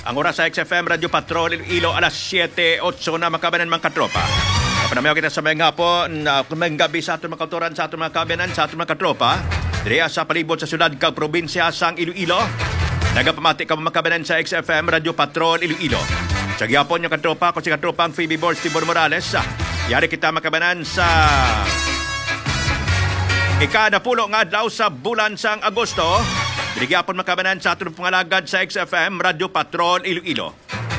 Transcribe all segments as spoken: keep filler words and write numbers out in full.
Ang oras sa X F M Radio Patrol Iloilo alas siyete otso na makabanan mga katropa. Panamayaw kita sa mga hapon na kumayang gabi sa ating mga kauturan, sa ating mga kabanan, sa ating mga katropa. Direya sa palibot sa syudad kag probinsya sang Iloilo. Nagapamati ka mga kabanan sa X F M Radio Patrol Iloilo. Sa gyapon yung katropa ko si katropang Phoebe Borges Tibor Morales. Yari kita makabanan sa ikadapulo nga adlaw sa bulan sang Agosto. Dirigapon makabanan sa atong pangalagad sa X F M Radio Patrol Iloilo.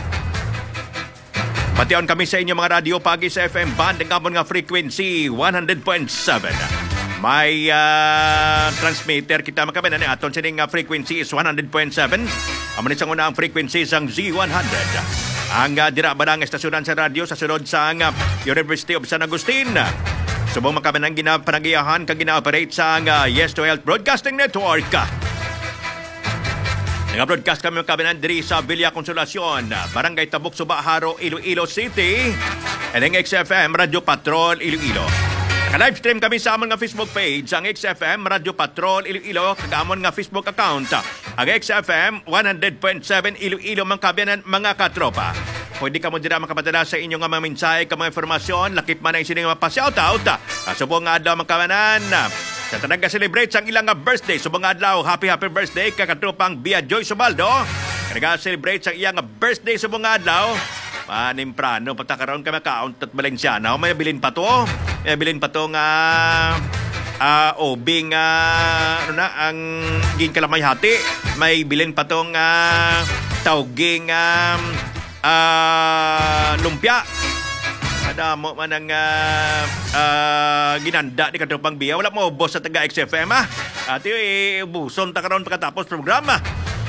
Patiyon kami sa inyo mga radio pagi sa F M band ng kamon nga frequency one hundred point seven. May uh, transmitter kita makabanan ni aton sining nga frequency is one hundred point seven. Amo ni sang una ang frequency sang Z one hundred. Ang uh, dira badang estasyonan sa radio sa sulod sang uh, University of San Agustin. Subong makabanan ginapanagiyahan kag gina-operate sa uh, Yes to Health Broadcasting Network. Nag-broadcast kami ng kabinan diri sa Villa Consolacion, Barangay Tabuk, Suba, Haro, Iloilo City. And ang X F M Radio Patrol Iloilo. Naka-live stream kami sa amon nga Facebook page, ang X F M Radio Patrol Iloilo, kagamon nga Facebook account, ang X F M one hundred point seven Iloilo, mga kabinan, mga katropa. Pwede ka mo dira makapadala sa inyong mga mensahe, ka mga informasyon, lakip man ay sining mapasyaut-out. Subong nga adlaw mga kabinan, sa tanang ka-celebrate sa ilang birthday. Subong adlaw, happy happy birthday kakatropang Bia Joy Subaldo. Nag-celebrate sa iyang birthday subong adlaw. Panimprano, patakaroon ka makaount at Valenciana. May bilin pa to. May bilin pa to nga uh, obing uh, ano na, ang ging kalamay hati. May bilin pa to nga tauging um, uh, lumpia. Madamo man ang uh, uh, ginanda ni katropang Bia. Wala mo boss sa taga X F M ha. At yung buson takaroon pagkatapos programa.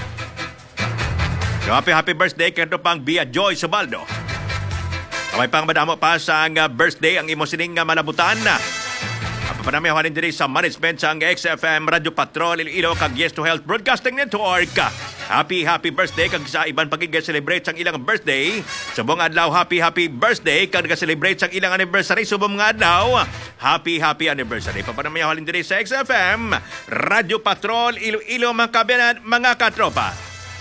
So, happy happy birthday katropang Bia Joy Subaldo. Kamay pang madamo pa sa ang uh, birthday ang imo sining uh, malabutan na. Papanami hawanin diri sa management sa ang X F M Radio Patrol Iloilo kag Yes to Health Broadcasting Network. Happy, happy birthday kag sa iban pagig-celebrate sang ilang birthday. Subong adlaw, happy, happy birthday kag ga-celebrate sang ilang anniversary. Subong nga adlaw, happy, happy anniversary. Papanamayahalin diri sa X F M Radio Patrol Iloilo, mga kabinan, mga katropa.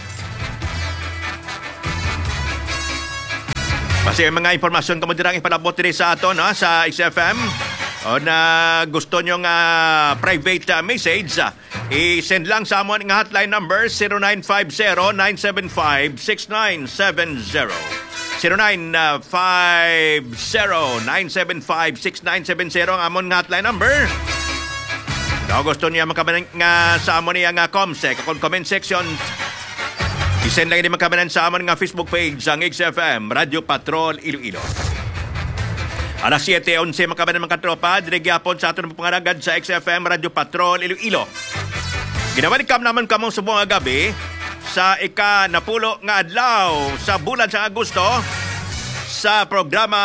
Kasi mga impormasyon kamo dirang ipalabot diri sa aton no, sa X F M. O na gusto nyo nga private uh, message, uh, i-send lang sa amon nga hotline number zero nine five zero nine seven five six nine seven zero. zero nine five zero nine seven five six nine seven zero ang amon nga hotline number. Kung gusto niya makabanan nga sa amon niya nga comsec, kung comment section, i-send lang din makabanan sa amon nga Facebook page ang X F M Radio Patrol Iloilo. Alas siyete onse makabanan mga katropa, dirigyapon sa aton pangaragad sa X F M Radio Patrol Iloilo. Ginawalikam naman kamong subong nga gabi sa ika-napulo nga adlaw sa bulan sa Agosto sa programa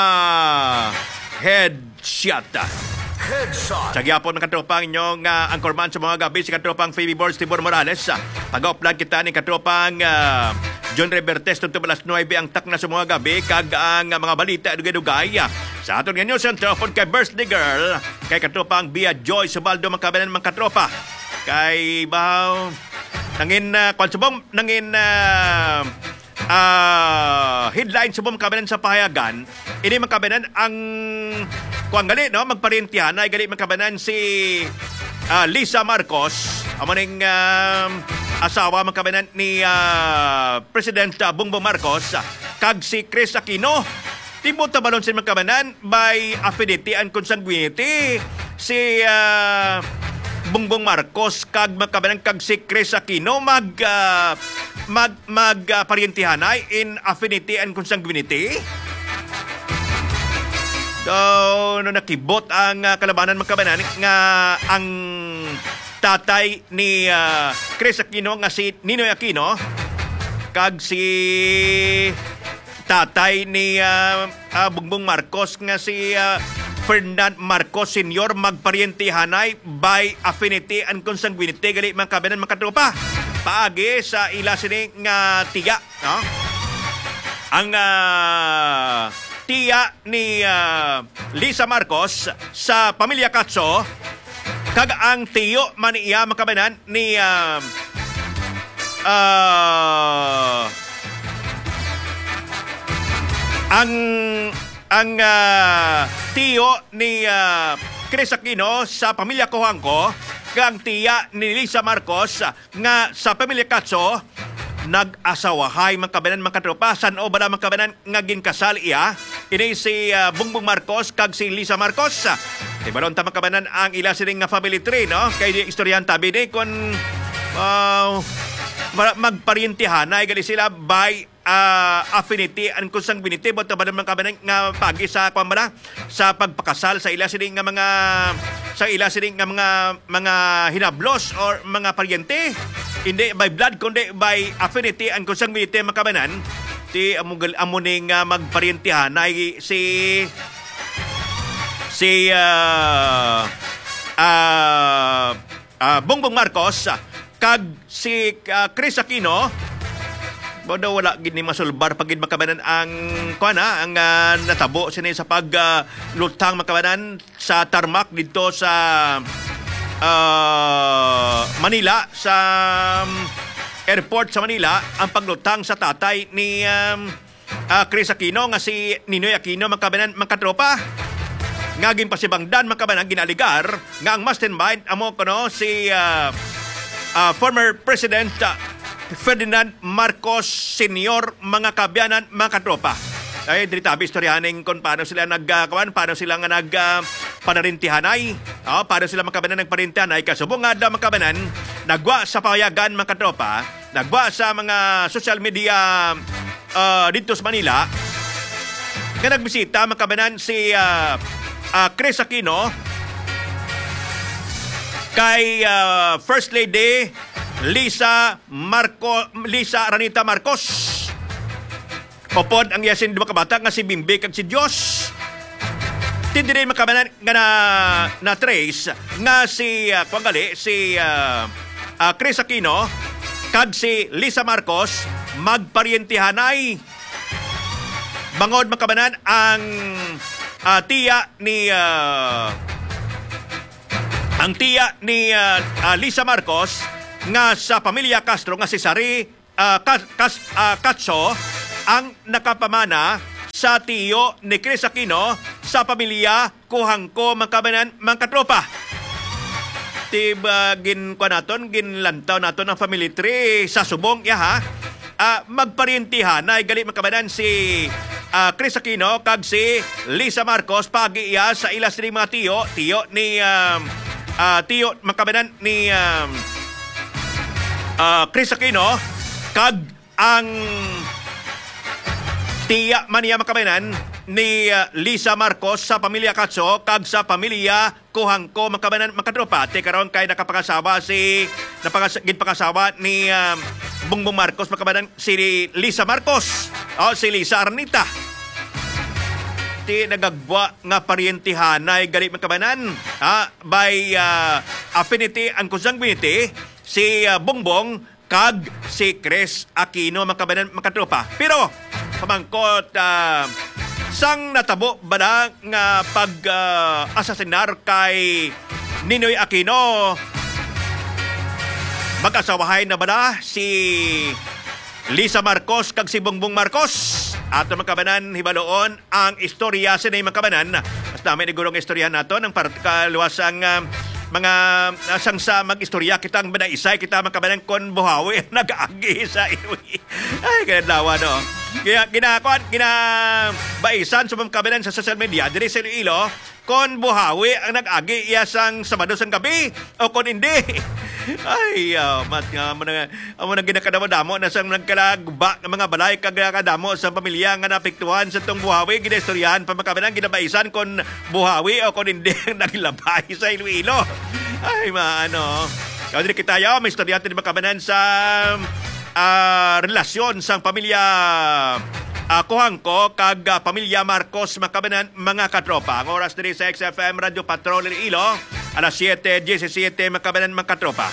Headshot. Headshot. Sa gyapon mga katropang inyong uh, angkorman sa mga gabi si katropang Phoebe Borges Tibor Morales. Pag-upload kita ni katropang uh, John Revertes tuntun alas nuwebe ang tak na sa mga gabi kag ang uh, mga balita dugay-dugay. Sa aton nga news and telefon kay birthday girl, kay katropang Bia Joy Subaldo, makabanan mga katropa. Kay bahaw, nangin, uh, kwan subong, nangin, uh, uh, headline subong makabanan sa pahayagan, ini makabanan ang, kwan gali, no, magparentihan, ay gali makabanan si uh, Lisa Marcos, amaning uh, asawa makabanan ni uh, President uh, Bongbong Marcos, kag si Chris Aquino. Tibot na balon sa magkabanan by affinity and consanguinity si uh, Bongbong Marcos kag magkabanan kag si Chris Aquino mag uh, mag mag uh, paryentihanay in affinity and consanguinity. So no nakibot ang uh, kalabanan magkabanan nga ang tatay ni uh, Chris Aquino nga si Ninoy Aquino kag si tatay ni uh, uh, Bongbong Marcos nga si uh, Ferdinand Marcos Senior magparyentihanay by affinity and consanguinity gali mga kabanan mga katropa. Paagi sa ila sini nga tiya, no? Ang uh, tiya ni uh, Lisa Marcos sa pamilya Katso kag ang tiyo man iya mga kabanan ni uh, uh, ang ang uh, tiyo ni uh, Chris Aquino sa pamilya Cojuangco kang tiya ni Lisa Marcos nga sa pamilya Katso nag-asawahay mga kabanan mga katropa. San o ba na mga kabanan nga ginkasal iya? Ini si uh, Bongbong Marcos kag si Lisa Marcos. Ibalon ta mga kabanan ang ila sining nga family tree, no? Kay di istoryahan tabi ni kon uh, magparientihan na gali sila by uh, affinity and consanguinity but ba naman kabanan nga pagi sa kwamara sa pagpakasal sa ila sining nga mga sa ila sining nga mga mga hinablos or mga paryente. Hindi by blood kundi by affinity and consanguinity makabanan ti amugal amuning uh, magparyentihan na si si uh, uh, uh, Bongbong Marcos kag si uh, Chris Aquino bodo wala gid ni masulbar pagid makabanan ang kuana ang uh, natabo sini sa pag uh, lutang makabanan sa tarmac dito sa uh, Manila sa um, airport sa Manila ang paglutang sa tatay ni um, uh, Chris Aquino nga si Ninoy Aquino makabanan makatropa nga ginpasibangdan makabanan ginaligar nga ang mastermind amo kuno si uh, Uh, former President uh, Ferdinand Marcos Senior mga kabyanan, mga katropa. Ay, dili tabi istoryahaning kung paano sila nagkawan, paano sila nga nag uh, panarintihanay, oh, paano sila makabanan ng parintihanay. Kasubong nga daw makabanan, nagwa sa payagan mga katropa, nagwa sa mga social media uh, dito sa Manila, nga nagbisita makabanan si uh, uh, Chris Aquino kay uh, First Lady Lisa Marco Lisa Aranita Marcos. Popod ang yasin duha ka bata nga si Bimbi kag si Dios. Tindi rin makabanan nga na, na trace nga si uh, kuangali si uh, uh, Chris Aquino kag si Lisa Marcos magparyentihanay. Bangod makabanan ang uh, tiya ni uh, ang tiya ni uh, uh, Lisa Marcos nga sa pamilya Castro nga si Sari uh, Kas, Kas, uh, Katso ang nakapamana sa tiyo ni Chris Aquino sa pamilya Cojuangco makabanan mga katropa. Tiba gin kwa naton ginlantaw naton ang family tree sa subong ya ha. Uh, magparintihan na gali makabanan si uh, Chris Aquino kag si Lisa Marcos pagi iya sa ilas ni mga tiyo tiyo ni um, Uh, tiyo makabanan ni um, uh, Chris Aquino kag ang tiya maniya makabanan ni uh, Lisa Marcos sa pamilya Katso kag sa pamilya Cojuangco makabanan makatropa. Te karon kay nakapakasawa si napakasawa ni um, Bongbong Marcos makabanan si Lisa Marcos o si Lisa Arnita. Ti nagagwa nga paryentihanay gali makabanan ha, by uh, affinity and consanguinity si uh, Bongbong kag si Chris Aquino makabanan makatropa. Pero pamangkot uh, sang natabo ba na nga pag uh, asasinar kay Ninoy Aquino mag-asawahay na ba na si Lisa Marcos kag si Bongbong Marcos? Ato makabanan hibaloon ang istorya sa nay makabanan. Mas namin igurong istorya nato ng kaluwasang uh, mga uh, sangsa mag-istorya kitang banaisay kita makabanan kon buhawi nag-agi sa iwi. Ay kanadlawa no. Kaya ginakuan gina baisan sa makabanan sa social media diri sa Iloilo kon buhawi ang nag-agi iya sang Sabado sang gabi o kon hindi. Ay, uh, mat nga mo na mo na ginakadamo-damo na sang nagkalagba ng mga balay kag kadamo sa pamilya nga napiktuhan sa tong buhawi ginistoryahan pa makabanan ginabaisan kon buhawi o kon hindi naglabay sa Iloilo. Ay maano. Kaya din kita yo may istorya din makabanan sa uh, relasyon sang pamilya uh, Cojuangco kag uh, pamilya Marcos makabanan mga katropa. Ang oras diri sa X F M Radio Patrol Iloilo alas siyete seventeen makabanan mga katropa.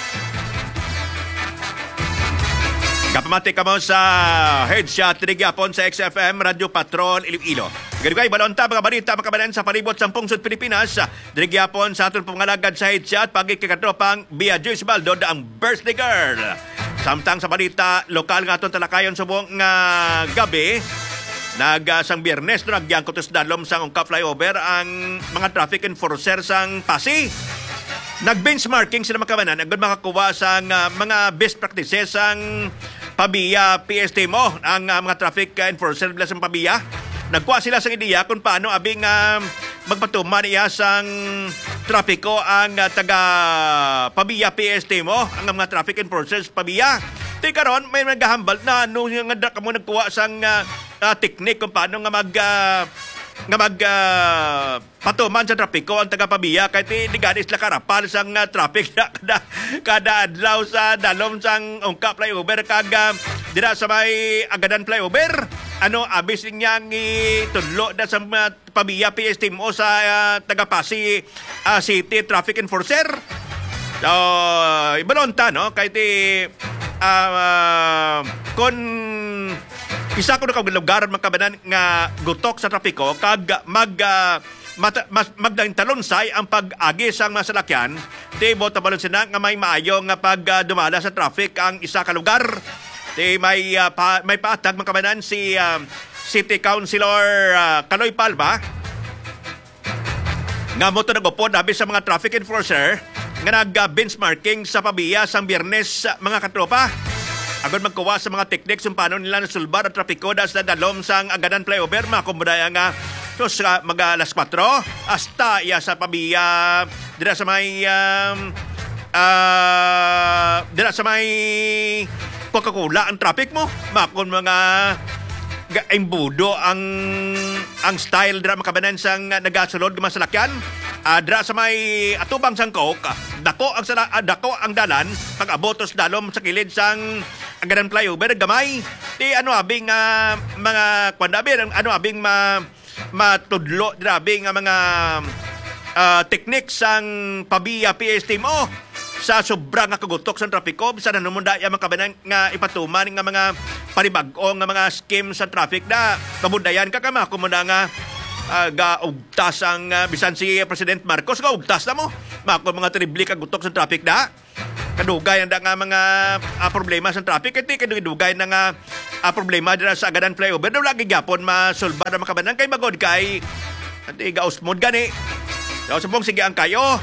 Kapamati ka mo sa headshot Rigapon sa X F M Radio Patrol Iloilo. Ganyan balon ta mga balita makabanan sa palibot sa pungsod Pilipinas. Rigapon sa atong pangalagad sa headshot pagi kakatropang Bia Joyce Baldo ang birthday girl. Samtang sa balita lokal nga atong talakayon sa buong uh, gabi Nagasang Biyernes no nagyangkotos dalom sang ungkap flyover ang mga traffic enforcer sang Pasig. Nag-benchmarking sila makabanan agad makakuha sang uh, mga best practices sang Pabiya P S T mo ang uh, mga traffic enforcer nila sang Pabiya. Nagkuha sila sang ideya kung paano abing uh, magpatuman iya sang trapiko ang uh, taga Pabiya P S T mo ang mga traffic enforcers Pabiya. Di karon may naghahambal na ano nga kamo nagkuha sang uh, uh, technique kung paano nga mag uh, nga mag uh, patuman sa trapiko ang taga Pabiya kay ti digadis la karapal sang uh, traffic na kada kada adlaw sa dalom sang ungkap flyover kag uh, dira sa may Agadan flyover. Ano abis niyang itudlo na sa uh, Pabiya P S T mo sa uh, taga Pasig uh, City Traffic Enforcer. So, ibalonta, no? Kahit eh, uh, uh, kung isa ko na kag lugar makabanan nga gutok sa trapiko, kag mag, uh, mat, mas, magdaintalonsay ang pag-agi sang masalakyan, di mo tabalon sila nga may maayo nga pag uh, dumala sa traffic ang isa ka lugar. Di may, uh, pa, may paatag makabanan si uh, City Councilor uh, Kaloy Palma nga mo ito nag-upod habis sa mga traffic enforcer nga nag-benchmarking sa Pabiya sang Biyernes mga katropa. Agad magkuha sa mga teknik kung paano nila nasulbar ang trapiko dahil sa dalom sang Agadan flyover. Makumbudaya nga so, sa mga alas kwatro hasta iya sa Pabiya dira sa may um, uh, dira sa may Coca-Cola ang traffic mo. Makon mga imbudo ang ang style dira makabanan sang nagasulod ng masalakyan. Uh, dira sa may atubang sang Coke, dako ang sala, uh, dako ang dalan pag abotos dalom sa kilid sang Agadan flyover gamay. Di ano abing uh, mga kwandabi ano abing ma matudlo dira abing uh, mga uh, technique sang Pabiya P S T mo sa sobrang nga kagutok sa trapiko bisan nanumunda ya makabanan nga ipatuman nga mga panibag-o nga mga scheme sa traffic na kabudayan ka kama kumuna nga uh, gaugtas ang uh, bisan si President Marcos gaugtas na mo mako mga triple kagutok sa traffic na kadugay ang nga mga uh, problema sa traffic iti kadugay na nga uh, problema dira sa Agadan flyover daw lagi gyapon masolba na makabanan kay magod kay ati gausmod gani daw subong sige ang kayo.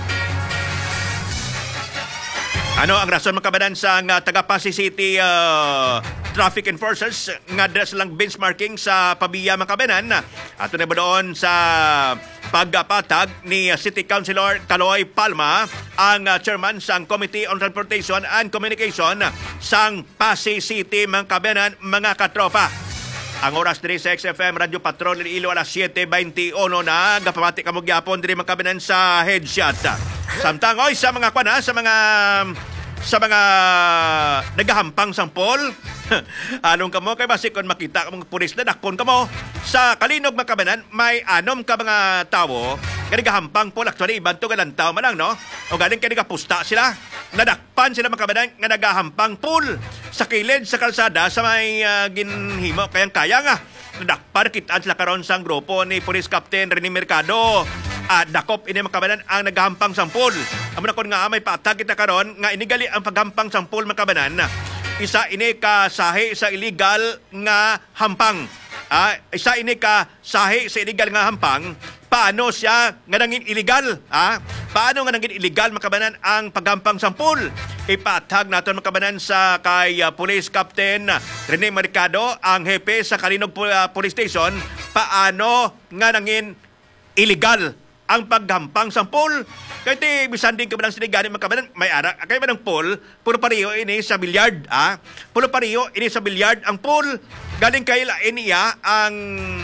Ano ang rason makabanan sa uh, taga Pasig City uh, traffic enforcers nga dres lang benchmarking sa Pabiya makabanan ato na ba doon sa pagpatag ni City Councilor Kaloy Palma ang uh, chairman sang Committee on Transportation and Communication sang Pasig City makabanan mga katropa. Ang oras diri sa X F M Radio Patrol Iloilo alas siyete twenty-one na gapamati kamo gyapon diri makabanan sa headshot. Samtang oy sa mga kwana sa mga sa mga nagahampang sampol anong kamo kay basi kon makita ka mga pulis na dakpon kamo sa Kalinog makabanan may anom ka mga tawo nga nagahampang pol actually iban to galantaw man lang no o galing kay nagapusta sila nadakpan sila makabanan nga nagahampang pol sa kilid sa kalsada sa may uh, ginhimo kayang kaya nga nadakpan kitaan sila karon sang grupo ni Police Captain Rene Mercado. Uh, dakop ini makabanan ang naghampang sampol. Amo na kon nga may paatag kita karon nga inigali ang paghampang sampol makabanan. Isa ini ka sahi sa illegal nga hampang. Uh, isa ini ka sahi sa illegal nga hampang. Paano siya nga nangin illegal? Ah? Paano nga nangin illegal makabanan ang paghampang sampol? Ipatag naton makabanan sa kay uh, Police Captain Rene Mercado, ang hepe sa Kalinog uh, Police Station. Paano nga nangin illegal ang paghampang sampol? Kaya ti bisan din ka ba lang sinigani makabanan may ara kaya ba ng pool puro pariyo ini sa bilyard ah puro pariyo ini sa bilyard ang pool galing kay lain iya ang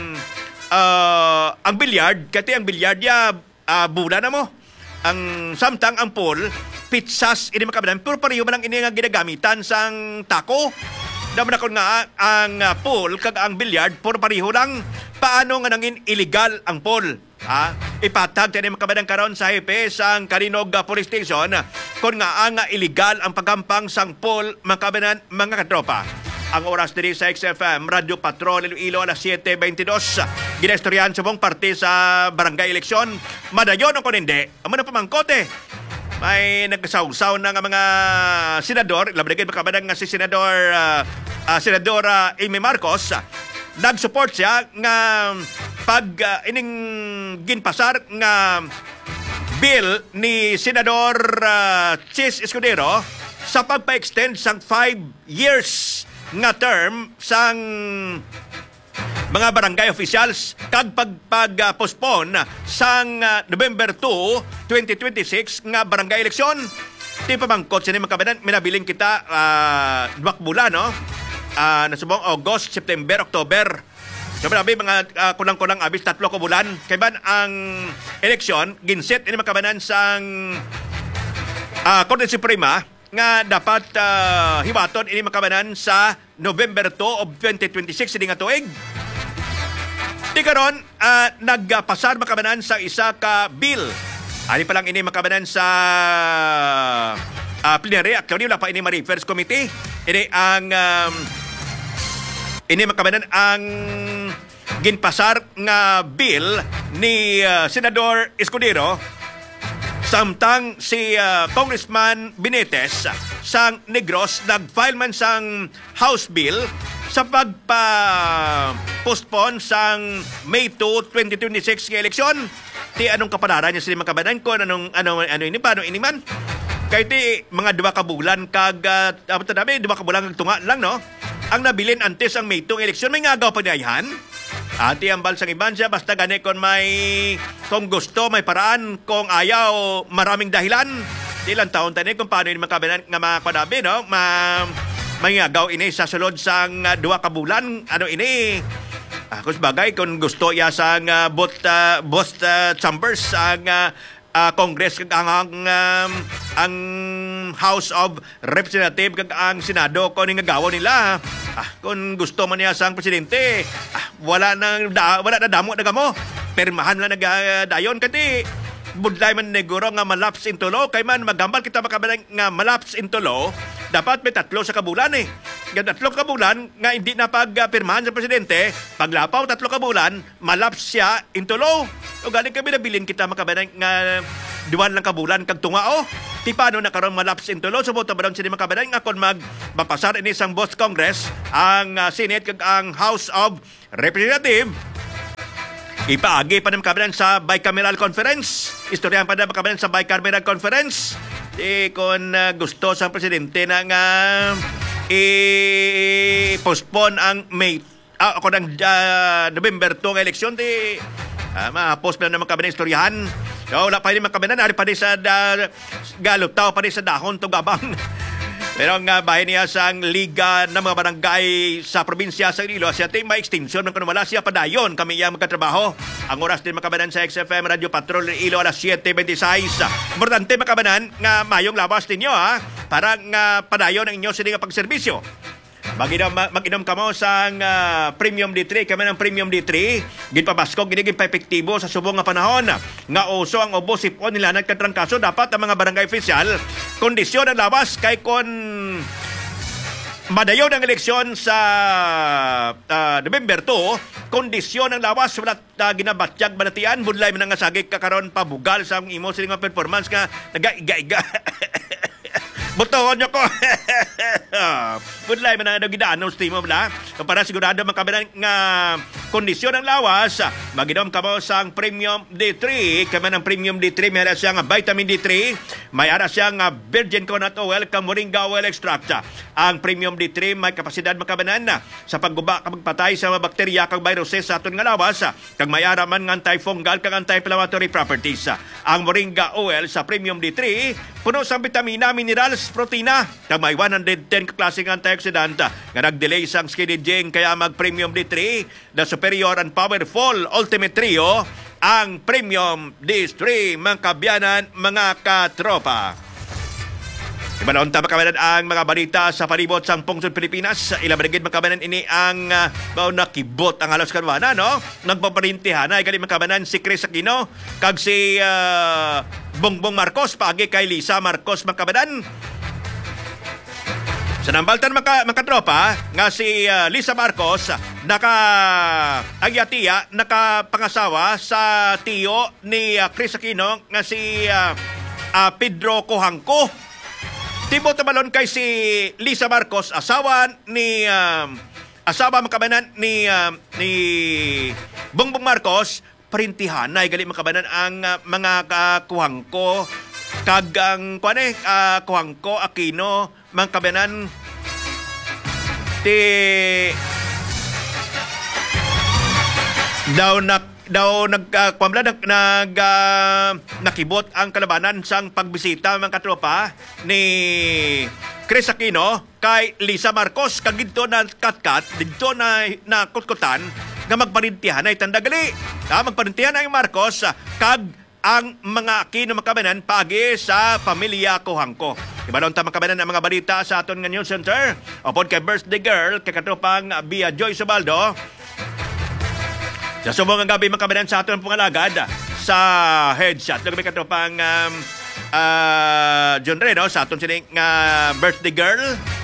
uh, ang bilyard kati ang bilyard ya uh, bula na mo ang samtang ang pool pizzas ini makabanan puro pariyo man lang ini nga ginagamitan sang tako daman ako nga ang uh, pool kag ang bilyard puro pariho lang. Paano nga nangin illegal ang pool? Ha? Ipatag tayo makabadang karon sa hepe sang Kalinog Police Station kung nga ang illegal ang paghampang sang pool makabanan mga katropa. Ang oras diri sa X F M Radio Patrol Iloilo alas siyete twenty-two. Ginestoryan sa buong parte sa barangay eleksyon. Madayon o kung hindi, amo na pamangkote. May nagkasawsaw na nga mga senador, labadagin makabadang nga si Senador uh, uh, Senadora Amy Marcos nag-support siya nga pag uh, ining ginpasar nga bill ni Senador uh, Chis Escudero sa pagpa-extend sang five years nga term sang mga barangay officials kag pagpag-postpone sang uh, November two, twenty twenty-six nga barangay eleksyon. Di pa bangkot sini makabanan, minabiling kita uh, duwak bulan, no? Uh, nasubong August, September, October. So marami mga uh, kulang-kulang abis tatlo ko bulan. Kaya ba ang eleksyon, ginset ini makabanan sang uh, Korte Suprema nga dapat uh, hiwaton ini makabanan sa November two of twenty twenty-six ini nga tuig. Di karon uh, nagpasar makabanan sa isa ka bill. Ani pa lang ini makabanan sa uh, plenary. Actually, wala pa ini ma-refers committee. Ini ang um, ini makabanan ang ginpasar nga bill ni uh, Senador Escudero samtang si uh, Congressman Benitez sang Negros nag-file man sang House Bill sa pagpa-postpone sang May two, twenty twenty-six nga eleksyon. Ti anong kapanaran niya sila makabanan ko anong ano ano ini paano ini man kay ti mga duwa ka bulan kag uh, apa tanabi duwa ka bulan kag tunga lang no ang nabilin antes ang May two nga eleksyon may ngagaw pa niyan. Ati ang balsang iban siya basta gani kon may kung gusto may paraan kung ayaw maraming dahilan. Di lang taon tani kung paano ini makabanan nga makanabi no ma may ngagaw ini sa sulod sang uh, duwa ka bulan ano ini. Ah, kung bagay, kung gusto ya sang uh, bot, uh, both uh, chambers ang uh, uh, Congress kag ang ang, um, ang House of Representatives kag ang Senado kung ngagawon nila. Ah, kung gusto man niya sang presidente, ah, wala nang da, wala na damo na gamo. Permahan lang nagdayon kati budlay man neguro nga malaps into law kay man magambal kita makabalang nga malaps into law dapat may tatlo sa kabulan eh. Yung tatlo kabulan nga hindi na pagpirmahan sa presidente, paglapaw tatlo kabulan, malaps siya into law. O galing kami nabilin kita makabalang nga duwan lang kabulan kag tungao. Ti paano na karon malaps into law? Subuto ba daw sila makabalang nga kung mag mapasar ini sang both Congress, ang uh, Senate kag ang House of Representatives. Ipaagi pa ng kabinan sa bicameral conference. Istoryahan pa na kabinan sa bicameral conference. Di kung uh, gusto sa presidente na nga i-postpone ang May ah, ako ng uh, November two ng eleksyon, di uh, ma-post na naman kabinan istoryahan. So, wala pa rin makabinan. Ari pa rin sa uh, galutaw pa rin sa dahon to gabang. Pero ang uh, bahay niya sa liga ng mga barangay sa probinsya sa Iloilo, siya tayo may extinction ng wala siya padayon. Kami yung magkatrabaho. Ang oras din makabanan sa X F M Radio Patrol Iloilo alas siete twenty-six. Importante makabanan nga mayong labas ninyo ha, para nga padayon ang inyo sininga pagserbisyo. Mag-inom, mag-inom ka mo sa uh, Premium D three. Kami ng Premium D three. Ginpabaskog, giniging pa-epektibo sa subong nga panahon. Nga oso ang obo, sipon, nilanag katrangkaso. Dapat ang mga barangay official, kondisyon ang labas kay kon madayon ang eleksyon sa uh, November two, kondisyon ang lawas, wala uh, ginabatyag banatian, budlay man nga sagik kakaron pabugal sa imo sining nga performance nga naga-iga-iga. Butohon nyo ko. Budlay man nga nagidaan sa timo bala. Para sigurado makabilang nga kondisyon ang lawas, maginom ka mo sa Premium D three. Kama ng Premium D three, may ara siyang vitamin D three, may ara siyang virgin coconut oil, kang moringa oil extract. Ang Premium D three may kapasidad makabanan na sa pagguba kag patay sa mga bakterya kag viruses sa aton nga lawas, kag may ara man nga antifungal kag anti-inflammatory properties. Ang moringa oil sa Premium D three puno sa vitamina, minerals, protina, kag may one hundred ten ka klaseng antioxidant nga nag-delay sang skin aging. Kaya mag Premium D three, the superior and powerful ultimate trio, ang Premium D three, mga kabyanan, mga katropa. Ibalon ta makabanan ang mga balita sa palibot sang pungsod Pilipinas. Ilabrigid makabanan ini ang uh, bao nakibot ang halos karwana, no? Nagpaparintihan na igali makabanan si Chris Aquino kag si uh, Bongbong Marcos paagi kay Lisa Marcos makabanan. Sa nambaltan maka, makatropa nga si uh, Lisa Marcos naka ang yatiya nakapangasawa sa tiyo ni uh, Chris Aquino nga si uh, uh, Pedro Cojanco. Tibo tabalon kay si Lisa Marcos, asawa ni um, asaba makabanan ni uh, ni Bongbong Marcos printihan na gali makabanan ang uh, mga uh, kuhangko kag ang kuan eh uh, kuhangko Aquino makabanan ti daw nak daw nag uh, kwamla nag, nag uh, nakibot ang kalabanan sang pagbisita mga katropa ni Chris Aquino kay Lisa Marcos kag didto na katkat didto na nakutkutan nga magparintihan ay tandagali na magparintihan ay Marcos kag ang mga Aquino makabanan pagi sa pamilya Kuhangko. Ibalon ta makabanan ang mga balita sa aton nga news center upod kay birthday girl kay katropang Bia Joy Subaldo. Sa subong ang gabi makabanan sa aton pangalagad sa headshot. Lagay katropang um, uh, John Reno sa aton sining uh, birthday girl.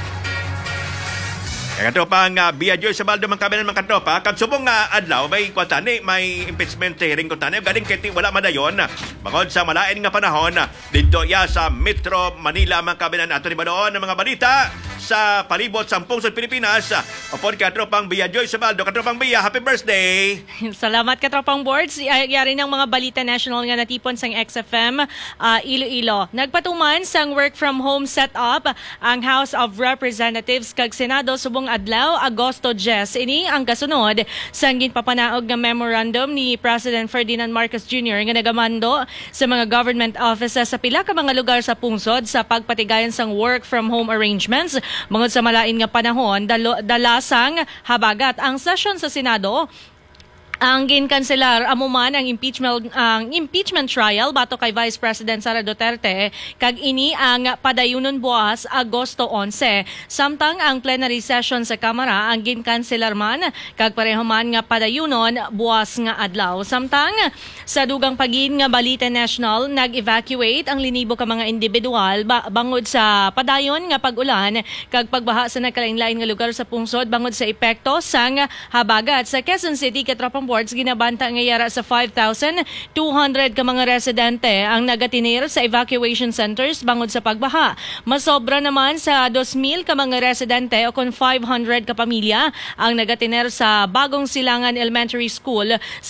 Kaya katropang uh, Bia Joy Subaldo makabanan mga katropa. Kag subong nga uh, adlaw may kwatani, may impeachment hearing ko tani. Galing kiti wala madayon. Bangod sa malain nga panahon dito ya sa Metro Manila makabanan aton ni doon ang mga balita sa palibot sa pungsod Pilipinas. Upon katropang Bia Joy Subaldo. Katropang Bia, happy birthday! Salamat katropang boards. Yari ng mga balita national nga natipon sang X F M uh, Iloilo. Nagpatuman sang work from home setup ang House of Representatives kag Senado subong adlaw Agosto Jes. Ini ang kasunod sang ginpapanaog nga memorandum ni President Ferdinand Marcos Junior nga nagamando sa mga government offices sa pila ka mga lugar sa pungsod sa pagpatigayon sang work from home arrangements. Mangod sa malain nga panahon, dalo, dalasang habagat ang session sa Senado. Ang ginkanselar amuman ang impeachment ang impeachment trial bato kay Vice President Sara Duterte kag ini ang padayunon buwas Agosto onse. Samtang ang plenary session sa Kamara ang ginkanselar man kag pareho man nga padayunon buwas nga adlaw. Samtang sa dugang pagin nga Balita National nag-evacuate ang linibo ka mga individual ba- bangod sa padayon nga pag-ulan kag pagbaha sa nagkalain-lain nga lugar sa pungsod bangod sa epekto sang habagat sa Quezon City katropang boards ginabanta nga yara sa five thousand two hundred ka mga residente ang nagatinir sa evacuation centers bangod sa pagbaha. Masobra naman sa two thousand ka mga residente o kon five hundred ka pamilya ang nagatinir sa Bagong Silangan Elementary School